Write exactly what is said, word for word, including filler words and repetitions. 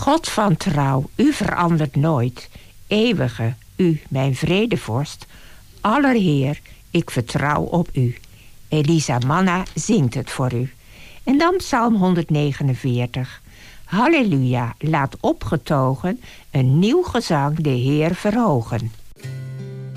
God van trouw, u verandert nooit. Eeuwige, u, mijn vredevorst. Allerheer, ik vertrouw op u. Elisa Manna zingt het voor u. En dan Psalm honderdnegenenveertig. Halleluja, laat opgetogen een nieuw gezang de Heer verhogen.